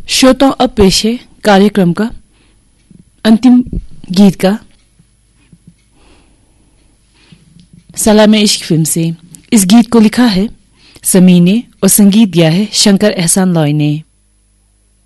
श्रोताओं, अब पेश है कार्यक्रम का अंतिम गीत का सलामे इश्क फिल्म से। इस गीत को लिखा है समी ने और संगीत दिया है शंकर एहसान लॉय ने।